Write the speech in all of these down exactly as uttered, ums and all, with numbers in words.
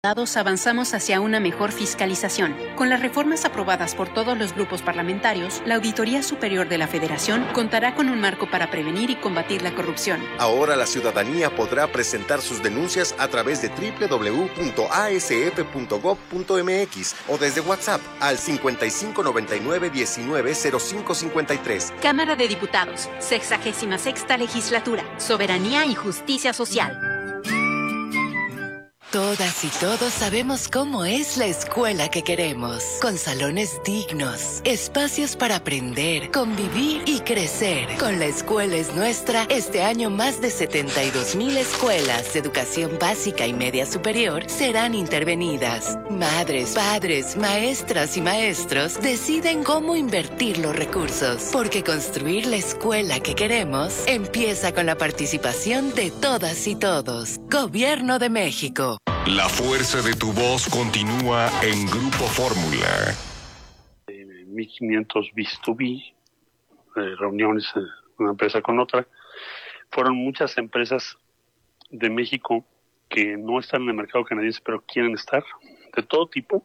Avanzamos hacia una mejor fiscalización. Con las reformas aprobadas por todos los grupos parlamentarios, la Auditoría Superior de la Federación contará con un marco para prevenir y combatir la corrupción. Ahora la ciudadanía podrá presentar sus denuncias a través de doble u doble u doble u punto a s f punto gob punto m x o desde WhatsApp al cincuenta y cinco noventa y nueve diecinueve cero cinco cincuenta y tres. Cámara de Diputados, sexagésima sexta Legislatura, Soberanía y Justicia Social. Todas y todos sabemos cómo es la escuela que queremos, con salones dignos, espacios para aprender, convivir y crecer. Con La Escuela es Nuestra, este año más de setenta y dos mil escuelas de educación básica y media superior serán intervenidas. Madres, padres, maestras y maestros deciden cómo invertir los recursos, porque construir la escuela que queremos empieza con la participación de todas y todos. Gobierno de México. La fuerza de tu voz continúa en Grupo Fórmula. Eh, mil quinientos B dos B, eh, reuniones de una empresa con otra. Fueron muchas empresas de México que no están en el mercado canadiense, pero quieren estar, de todo tipo.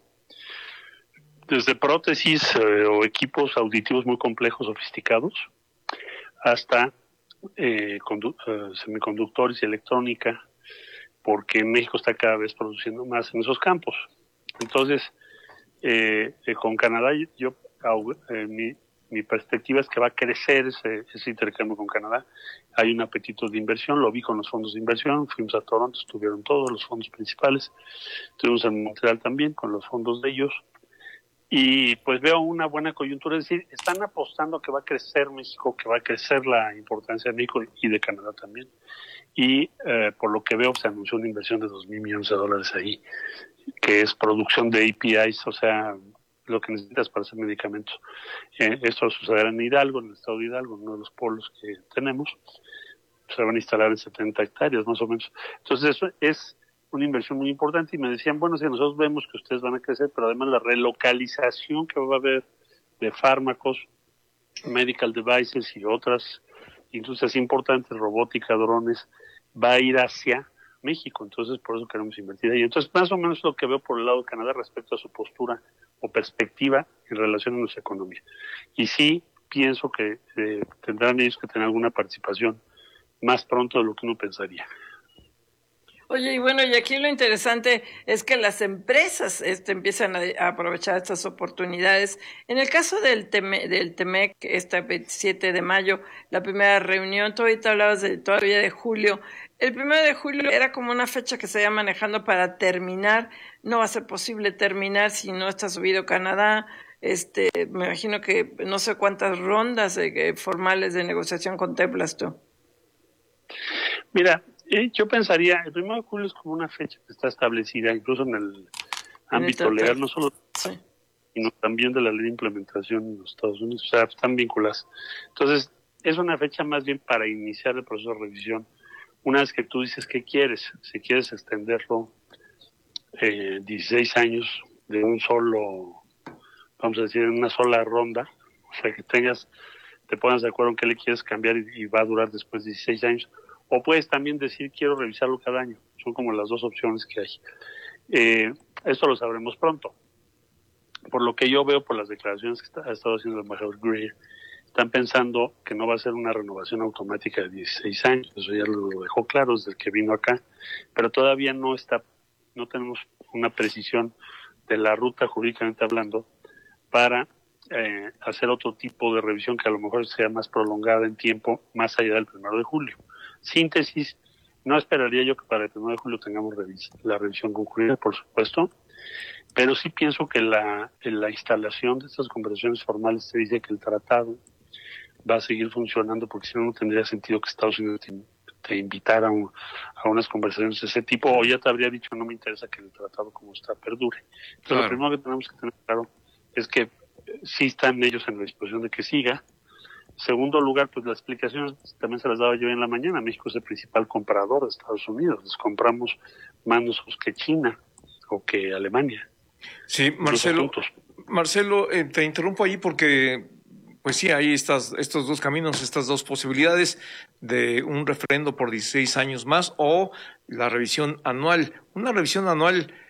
Desde prótesis eh, o equipos auditivos muy complejos, sofisticados, hasta eh, condu- eh, semiconductores y electrónica, porque México está cada vez produciendo más en esos campos. Entonces, eh, eh, con Canadá, yo eh, mi, mi perspectiva es que va a crecer ese, ese intercambio con Canadá. Hay un apetito de inversión, lo vi con los fondos de inversión, fuimos a Toronto, estuvieron todos los fondos principales, estuvimos en Montreal también con los fondos de ellos, y pues veo una buena coyuntura, es decir, están apostando que va a crecer México, que va a crecer la importancia de México y de Canadá también. Y eh, por lo que veo se anunció una inversión de dos mil millones de dólares ahí, que es producción de A P Is, o sea, lo que necesitas para hacer medicamentos. Eh, esto sucederá en Hidalgo, en el estado de Hidalgo, uno de los polos que tenemos. Se van a instalar en setenta hectáreas más o menos. Entonces eso es una inversión muy importante y me decían, bueno, si nosotros vemos que ustedes van a crecer, pero además la relocalización que va a haber de fármacos, medical devices y otras industrias importantes, robótica, drones, va a ir hacia México, entonces por eso queremos invertir ahí. Entonces más o menos lo que veo por el lado de Canadá respecto a su postura o perspectiva en relación a nuestra economía. Y sí pienso que eh, tendrán ellos que tener alguna participación más pronto de lo que uno pensaría. Oye, y bueno, y aquí lo interesante es que las empresas este, empiezan a, a aprovechar estas oportunidades. En el caso del, Teme, del TEMEC, este veintisiete de mayo, la primera reunión, tú ahorita hablabas de, todavía de julio. El primero de julio era como una fecha que se iba manejando para terminar. No va a ser posible terminar si no está subido Canadá. Este, me imagino que no sé cuántas rondas de, formales de negociación contemplas tú. Mira, Eh, yo pensaría, el primero de julio es como una fecha que está establecida incluso en el ámbito en el legal, no solo, sí, sino también de la ley de implementación en los Estados Unidos, o sea, están vinculadas. Entonces, es una fecha más bien para iniciar el proceso de revisión. Una vez que tú dices qué quieres, si quieres extenderlo eh, dieciséis años de un solo, vamos a decir, en una sola ronda, o sea, que tengas, te pongas de acuerdo en qué le quieres cambiar y, y va a durar después de dieciséis años. O puedes también decir, quiero revisarlo cada año. Son como las dos opciones que hay. Eh, esto lo sabremos pronto. Por lo que yo veo por las declaraciones que está, ha estado haciendo el embajador Greer, están pensando que no va a ser una renovación automática de dieciséis años. Eso ya lo dejó claro desde que vino acá. Pero todavía no está, no tenemos una precisión de la ruta jurídicamente hablando para eh, hacer otro tipo de revisión que a lo mejor sea más prolongada en tiempo, más allá del primero de julio. Síntesis, no esperaría yo que para el primero de julio tengamos revis- la revisión concluida, por supuesto, pero sí pienso que la, la instalación de estas conversaciones formales te dice que el tratado va a seguir funcionando, porque si no, no tendría sentido que Estados Unidos te, te invitara a, un, a unas conversaciones de ese tipo, o ya te habría dicho, no me interesa que el tratado como está perdure. Entonces, claro, lo primero que tenemos que tener claro es que sí están ellos en la disposición de que siga. Segundo lugar, pues las explicaciones también se las daba yo en la mañana. México es el principal comprador de Estados Unidos. Les compramos más nosotros que China o que Alemania. Sí, Marcelo, Marcelo eh, te interrumpo ahí porque, pues sí, hay estas, estos dos caminos, estas dos posibilidades de un referendo por dieciséis años más o la revisión anual. Una revisión anual